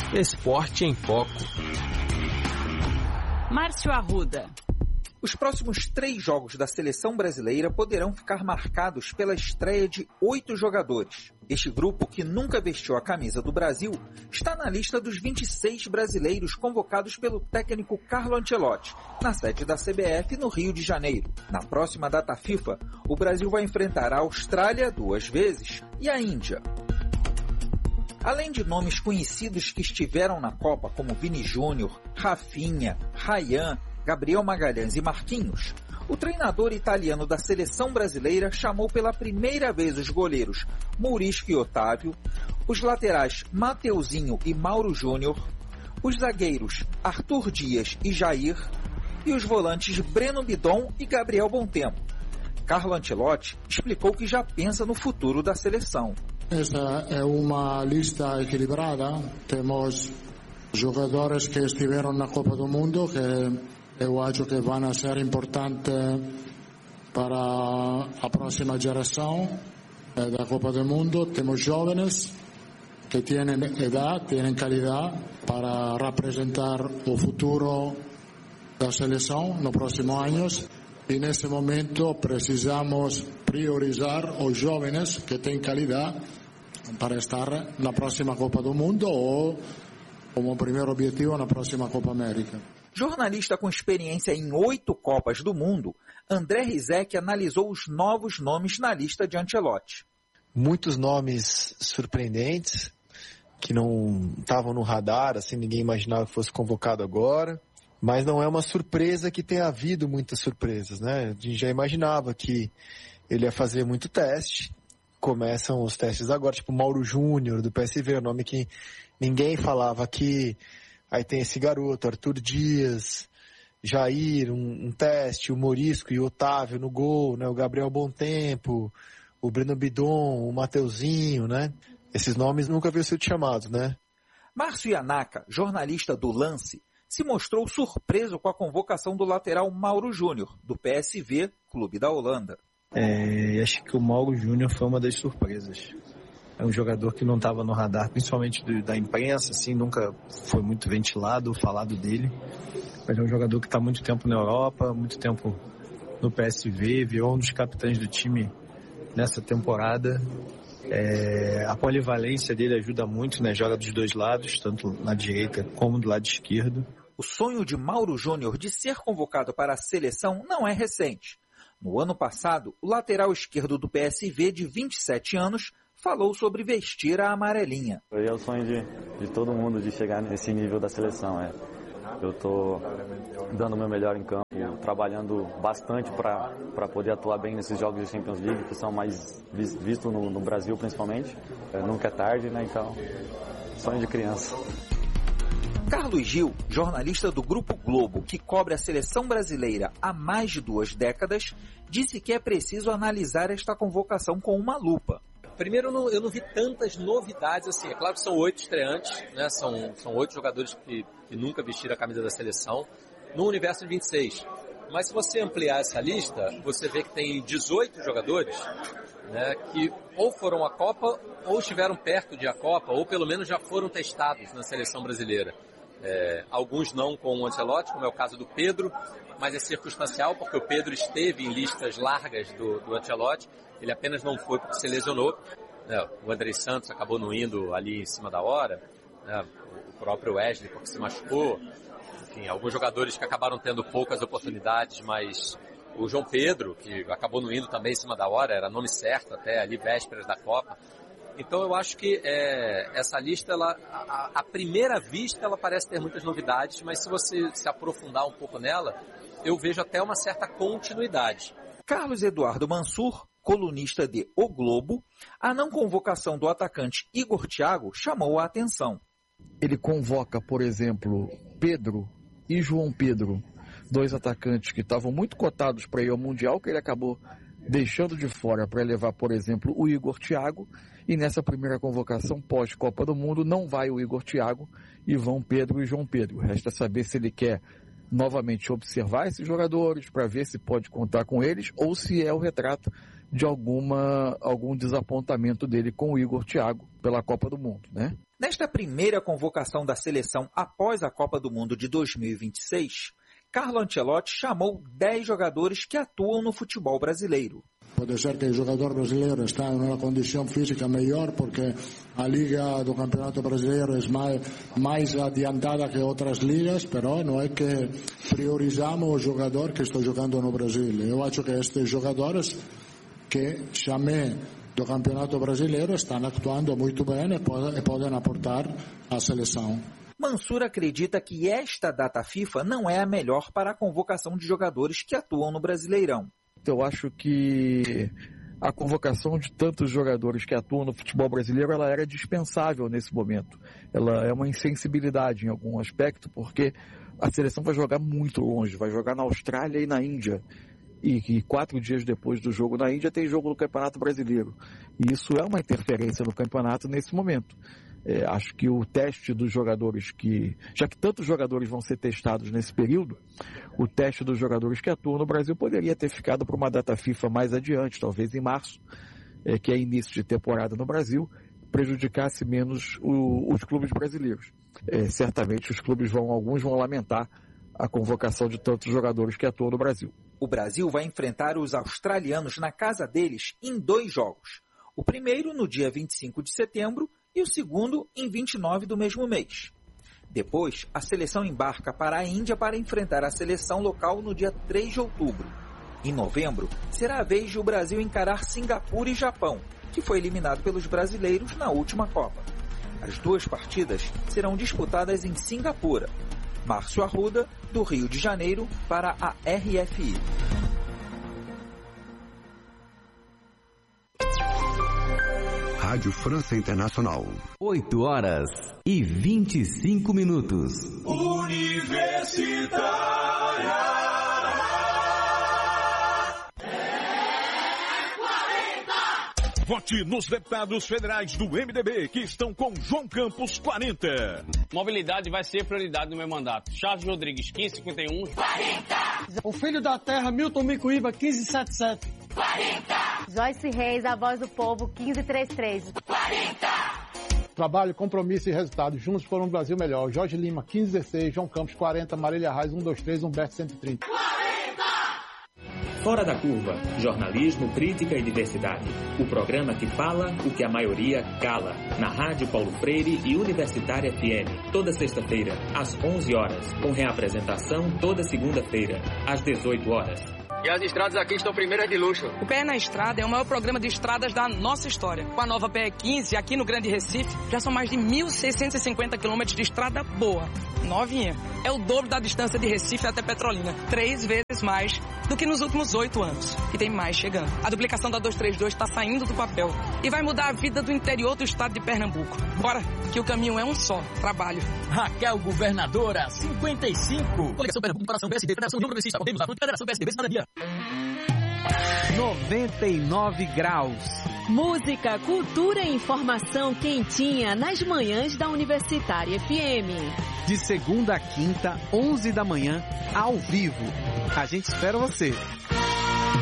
Esporte em Foco. Márcio Arruda. Os próximos 3 jogos da seleção brasileira poderão ficar marcados pela estreia de 8 jogadores. Este grupo, que nunca vestiu a camisa do Brasil, está na lista dos 26 brasileiros convocados pelo técnico Carlo Ancelotti, na sede da CBF no Rio de Janeiro. Na próxima data FIFA, o Brasil vai enfrentar a Austrália 2 vezes e a Índia. Além de nomes conhecidos que estiveram na Copa, como Vini Júnior, Rafinha, Ryan, Gabriel Magalhães e Marquinhos, o treinador italiano da seleção brasileira chamou pela primeira vez os goleiros Mourisco e Otávio, os laterais Mateuzinho e Mauro Júnior, os zagueiros Arthur Dias e Jair e os volantes Breno Bidon e Gabriel Bontempo. Carlo Ancelotti explicou que já pensa no futuro da seleção. Esta é uma lista equilibrada. Temos jogadores que estiveram na Copa do Mundo que eu acho que vão ser importantes para a próxima geração da Copa do Mundo. Temos jovens que têm idade, têm qualidade para representar o futuro da seleção nos próximos anos. E nesse momento precisamos priorizar os jovens que têm qualidade para estar na próxima Copa do Mundo ou como primeiro objetivo na próxima Copa América. Jornalista com experiência em 8 Copas do Mundo, André Rizek analisou os novos nomes na lista de Ancelotti. Muitos nomes surpreendentes, que não estavam no radar, assim, ninguém imaginava que fosse convocado agora. Mas não é uma surpresa que tenha havido muitas surpresas, né? A gente já imaginava que ele ia fazer muito teste. Começam os testes agora, tipo Mauro Júnior, do PSV, o nome que ninguém falava aqui. Aí tem esse garoto, Arthur Dias, Jair, um teste, o Mourisco e o Otávio no gol, né? O Gabriel Bontempo, o Breno Bidon, o Mateuzinho, né? Esses nomes nunca haviam sido chamados, né? Márcio Yanaka, jornalista do Lance, se mostrou surpreso com a convocação do lateral Mauro Júnior, do PSV, clube da Holanda. Acho que o Mauro Júnior foi uma das surpresas. É um jogador que não estava no radar, principalmente da imprensa, assim, nunca foi muito ventilado, falado dele. Mas é um jogador que está há muito tempo na Europa, muito tempo no PSV, virou um dos capitães do time nessa temporada. A polivalência dele ajuda muito, né? Joga dos dois lados, tanto na direita como do lado esquerdo. O sonho de Mauro Júnior de ser convocado para a seleção não é recente. No ano passado, o lateral esquerdo do PSV, de 27 anos, falou sobre vestir a amarelinha. É o sonho de todo mundo de chegar nesse nível da seleção. Eu estou dando o meu melhor em campo, trabalhando bastante para poder atuar bem nesses jogos de Champions League, que são mais vistos no Brasil principalmente. Nunca é tarde, né? Então, sonho de criança. Carlos Gil, jornalista do Grupo Globo, que cobre a seleção brasileira há mais de 2 décadas, disse que é preciso analisar esta convocação com uma lupa. Primeiro, eu não vi tantas novidades assim. É claro que são 8 estreantes, né? São 8 jogadores que nunca vestiram a camisa da seleção, no universo de 26. Mas se você ampliar essa lista, você vê que tem 18 jogadores, né, que ou foram à Copa, ou estiveram perto de a Copa, ou pelo menos já foram testados na seleção brasileira. Alguns não com o Ancelotti, como é o caso do Pedro, mas é circunstancial, porque o Pedro esteve em listas largas do Ancelotti, ele apenas não foi porque se lesionou. O André Santos acabou não indo ali em cima da hora, né, o próprio Wesley porque se machucou, enfim, alguns jogadores que acabaram tendo poucas oportunidades, mas o João Pedro, que acabou não indo também em cima da hora, era nome certo até ali, vésperas da Copa. Então eu acho que essa lista, à primeira vista, ela parece ter muitas novidades, mas se você se aprofundar um pouco nela, eu vejo até uma certa continuidade. Carlos Eduardo Mansur, colunista de O Globo, a não convocação do atacante Igor Thiago chamou a atenção. Ele convoca, por exemplo, Pedro e João Pedro, 2 atacantes que estavam muito cotados para ir ao Mundial, que ele acabou deixando de fora para levar, por exemplo, o Igor Thiago. E nessa primeira convocação pós-Copa do Mundo não vai o Igor Thiago e vão Pedro e João Pedro. Resta saber se ele quer novamente observar esses jogadores para ver se pode contar com eles ou se é o retrato de algum desapontamento dele com o Igor Thiago pela Copa do Mundo, né? Nesta primeira convocação da seleção após a Copa do Mundo de 2026, Carlo Ancelotti chamou 10 jogadores que atuam no futebol brasileiro. Pode ser que o jogador brasileiro está em uma condição física melhor porque a liga do Campeonato Brasileiro é mais adiantada que outras ligas, mas não é que priorizamos o jogador que está jogando no Brasil. Eu acho que estes jogadores que chamei do Campeonato Brasileiro estão atuando muito bem e podem aportar à seleção. Mansur acredita que esta data FIFA não é a melhor para a convocação de jogadores que atuam no Brasileirão. Eu acho que a convocação de tantos jogadores que atuam no futebol brasileiro, ela era dispensável nesse momento. Ela é uma insensibilidade em algum aspecto, porque a seleção vai jogar muito longe, vai jogar na Austrália e na Índia. E 4 dias depois do jogo na Índia tem jogo no Campeonato Brasileiro. E isso é uma interferência no campeonato nesse momento. Acho que o teste dos jogadores já que tantos jogadores vão ser testados nesse período, o teste dos jogadores que atuam no Brasil poderia ter ficado para uma data FIFA mais adiante, talvez em março, que é início de temporada no Brasil, prejudicasse menos os clubes brasileiros. Certamente alguns vão lamentar a convocação de tantos jogadores que atuam no Brasil. O Brasil vai enfrentar os australianos na casa deles em 2 jogos. O primeiro no dia 25 de setembro e o segundo em 29 do mesmo mês. Depois, a seleção embarca para a Índia para enfrentar a seleção local no dia 3 de outubro. Em novembro, será a vez de o Brasil encarar Singapura e Japão, que foi eliminado pelos brasileiros na última Copa. As 2 partidas serão disputadas em Singapura. Márcio Arruda, do Rio de Janeiro, para a RFI. Rádio França Internacional. 8h25. Universitária. Vote nos deputados federais do MDB que estão com João Campos 40. Mobilidade vai ser prioridade no meu mandato. Charles Rodrigues 1551. 40. O filho da terra Milton Micoíba 1577. 40. Joyce Reis, a voz do povo 1533. 40. Trabalho, compromisso e resultado. Juntos por um Brasil melhor. Jorge Lima 1516, João Campos 40, Marília Reis 123, Humberto 130. 40. Fora da Curva, jornalismo, crítica e diversidade. O programa que fala o que a maioria cala. Na Rádio Paulo Freire e Universitária FM. Toda sexta-feira, às 11 horas. Com reapresentação toda segunda-feira, às 18 horas. E as estradas aqui estão primeiras de luxo. O Pé na Estrada é o maior programa de estradas da nossa história. Com a nova PE 15, aqui no Grande Recife, já são mais de 1.650 quilômetros de estrada boa. Novinha. É o dobro da distância de Recife até Petrolina. 3 vezes mais do que nos últimos 8 anos. E tem mais chegando. A duplicação da 232 está saindo do papel. E vai mudar a vida do interior do estado de Pernambuco. Bora, que o caminho é um só. Trabalho. Raquel Governadora, 55. Coligação Pernambuco, Comparação PSD, Federação União Progressista, Podemos, Federação PSDB, Cidadania. 99 graus. Música, cultura e informação quentinha nas manhãs da Universitária FM. De segunda a quinta, 11 da manhã, ao vivo. A gente espera você.